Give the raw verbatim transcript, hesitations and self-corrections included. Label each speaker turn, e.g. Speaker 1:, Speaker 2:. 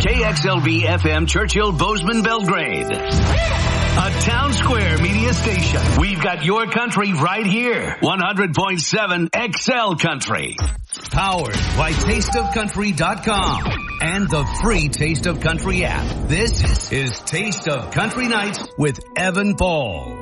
Speaker 1: K X L V F M Churchill Bozeman Belgrade. A Town Square media station. We've got your country right here. one hundred point seven X L Country. Powered by taste of country dot com and the free Taste of Country app. This is Taste of Country Nights with Evan Paul.